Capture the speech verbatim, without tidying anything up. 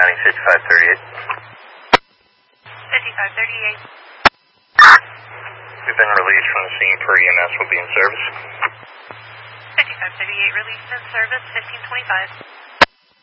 running fifty-five thirty-eight. fifty-five thirty-eight. We've been released from the scene per E M S will be in service. fifty-five thirty-eight released in service, fifteen twenty-five.